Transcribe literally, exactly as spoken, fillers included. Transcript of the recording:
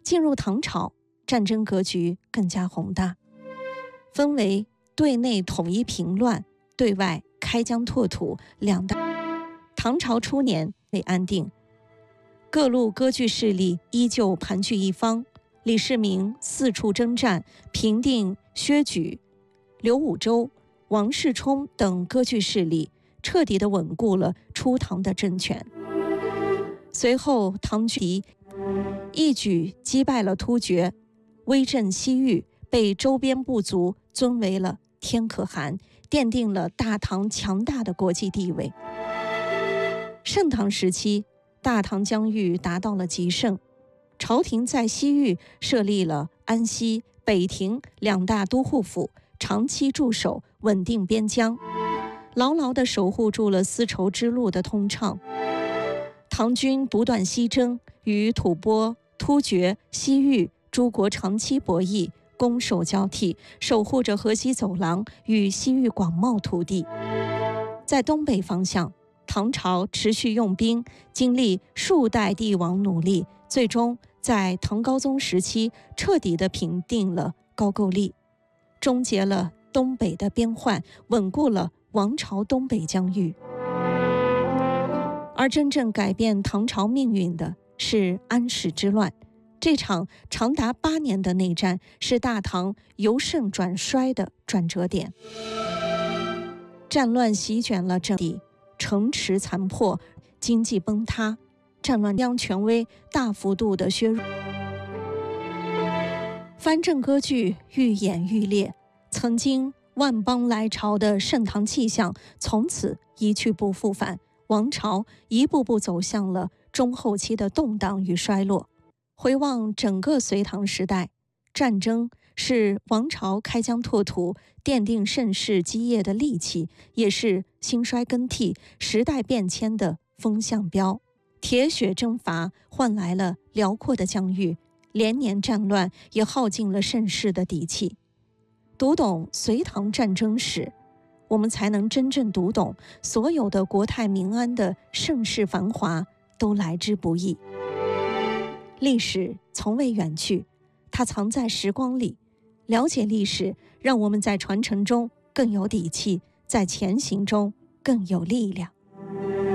进入唐朝，战争格局更加宏大，分为对内统一平乱、对外开疆拓土两大。唐朝初年未安定，各路割据势力依旧盘踞一方，李世民四处征战，平定薛举、刘武周、王世充等割据势力，彻底地稳固了初唐的政权。随后，唐军一举击败了突厥，威震西域，被周边部族尊为了天可汗，奠定了大唐强大的国际地位。盛唐时期，大唐疆域达到了极盛，朝廷在西域设立了安西、北庭两大都护府，长期驻守，稳定边疆，牢牢地守护住了丝绸之路的通畅。唐军不断西征，与吐蕃、突厥、西域诸国长期博弈，攻守交替，守护着河西走廊与西域广袤土地。在东北方向，唐朝持续用兵，经历数代帝王努力，最终在唐高宗时期彻底地平定了高句丽，终结了东北的边患，稳固了王朝东北疆域。而真正改变唐朝命运的是安史之乱，这场长达八年的内战是大唐由盛转衰的转折点。战乱席卷了整地，城池残破，经济崩塌，战乱将权威大幅度的削弱，藩镇割据愈演愈烈，曾经万邦来朝的盛唐气象从此一去不复返，王朝一步步走向了中后期的动荡与衰落。回望整个隋唐时代，战争是王朝开疆拓土、奠定盛世基业的利器，也是兴衰更替、时代变迁的风向标。铁血征伐换来了辽阔的疆域，连年战乱也耗尽了盛世的底气。读懂隋唐战争史，我们才能真正读懂所有的国泰民安的盛世繁华都来之不易。历史从未远去，它藏在时光里。了解历史，让我们在传承中更有底气，在前行中更有力量。